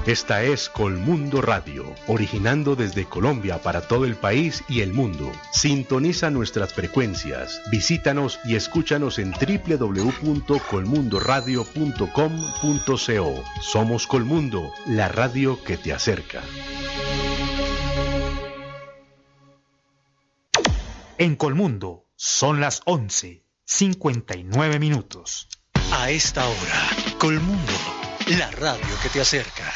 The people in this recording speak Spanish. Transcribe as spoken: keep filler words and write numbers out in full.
Esta es Colmundo Radio, originando desde Colombia para todo el país y el mundo. Sintoniza nuestras frecuencias, visítanos y escúchanos en doble u doble u doble u punto colmundo radio punto com punto co. Somos Colmundo, la radio que te acerca. En Colmundo son las once, cincuenta y nueve minutos. A esta hora, Colmundo, la radio que te acerca.